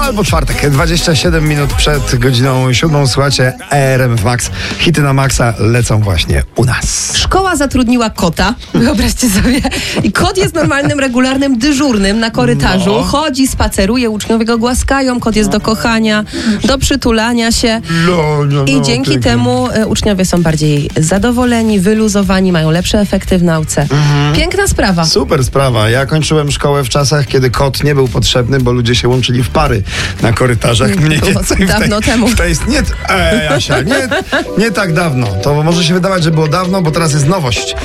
albo czwartek, 27 minut przed godziną 7. Słuchajcie, RMF Max. Hity na maksa lecą właśnie u nas. Szkoła zatrudniła kota, wyobraźcie sobie. I kot jest normalnym, regularnym dyżurnym na korytarzu. No. Chodzi, spaceruje, uczniowie go głaskają, kot jest do kochania, do przytulania się. I dzięki temu uczniowie są bardziej zadowoleni, wyluzowani, mają lepsze efekty w nauce. Piękna sprawa. Super sprawa. Ja kończyłem szkołę w czasach, kiedy kot nie był potrzebny, bo ludzie się łączyli w pary na korytarzach. Mniej Było więcej dawno temu. Jasia, nie tak dawno. To może się wydawać, że było dawno, bo teraz jest nowość.